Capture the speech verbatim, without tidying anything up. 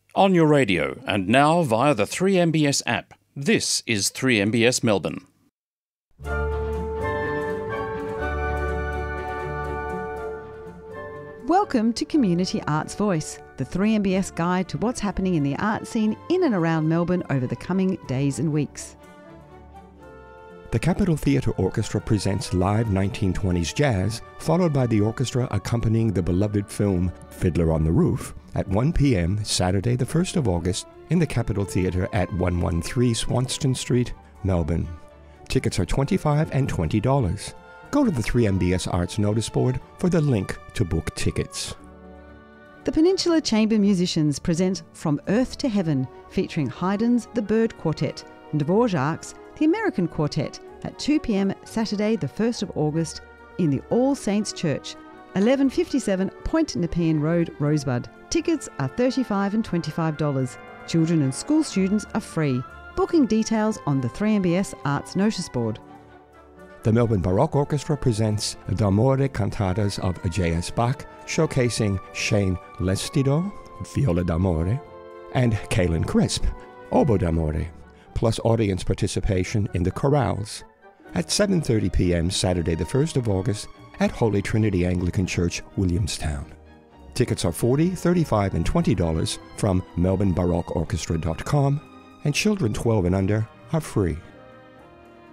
On your radio and now via the three M B S app. This is three M B S Melbourne. Welcome to Community Arts Voice, the three M B S guide to what's happening in the art scene in and around Melbourne over the coming days and weeks. The Capitol Theatre Orchestra presents live nineteen twenties jazz, followed by the orchestra accompanying the beloved film Fiddler on the Roof at one p.m. Saturday the first of August in the Capitol Theatre at one thirteen Swanston Street, Melbourne. Tickets are twenty-five dollars and twenty dollars. Go to the three M B S Arts notice board for the link to book tickets. The Peninsula Chamber Musicians present From Earth to Heaven, featuring Haydn's The Bird Quartet and Dvorak's The American Quartet at two p.m. Saturday the first of August in the All Saints Church, eleven fifty-seven Point Nepean Road, Rosebud. Tickets are thirty-five dollars and twenty-five dollars. Children and school students are free. Booking details on the three M B S Arts notice board. The Melbourne Baroque Orchestra presents D'Amore Cantatas of J S Bach, showcasing Shane Lestido, Viola d'Amore, and Kaylin Crisp, Oboe d'Amore, plus audience participation in the chorales at seven thirty p.m. Saturday the first of August at Holy Trinity Anglican Church, Williamstown. Tickets are forty dollars, thirty-five dollars and twenty dollars from melbourne baroque orchestra dot com, and children twelve and under are free.